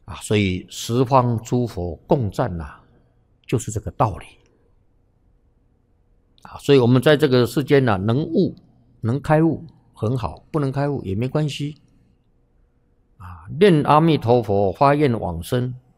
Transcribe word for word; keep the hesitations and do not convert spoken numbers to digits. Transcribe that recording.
啊，所以十方诸佛共赞呐、啊，就是这个道理啊。所以我们在这个世间呐、啊，能悟能开悟很好，不能开悟也没关系啊。念阿弥陀佛，发愿往生